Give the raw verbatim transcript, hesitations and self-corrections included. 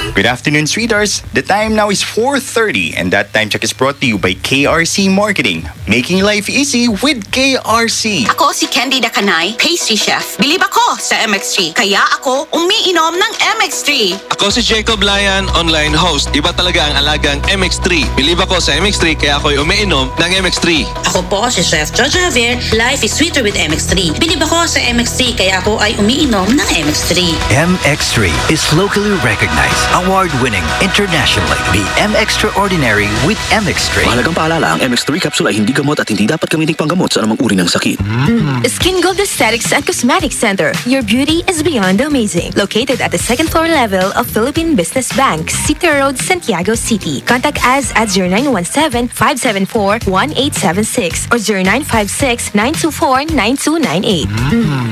Good afternoon, sweethearts. The time now is four thirty and that time check is brought to you by K R C Marketing. Making life easy with K R C. Ako si Candy Dakanay, pastry chef. Bilib ako sa M X three, kaya ako umiinom ng M X three. Ako si Jacob Layan, online host. Iba talaga ang alagang M X three. Bilib ako sa M X three, kaya ako'y umiinom ng M X three. Ako po si Chef Jojo Javier. Life is sweeter with M X three. Bilib ako sa M X three, kaya ako ay umiinom ng M X three. M X three is locally recognized, award-winning internationally. Be M Extraordinary with M X three. Mahalagang paalala, ang M X three capsule ay hindi gamot at hindi dapat gamitin panggamot sa anumang uri ng sakit. Mm. Skin Gold Aesthetics and Cosmetics Center. Your beauty is beyond amazing. Located at the second floor level of Philippine Business Bank, City Road, Santiago City. Contact us at zero nine one seven, five seven four, one eight seven six or zero nine five six, nine two four, nine two nine eight. Mm.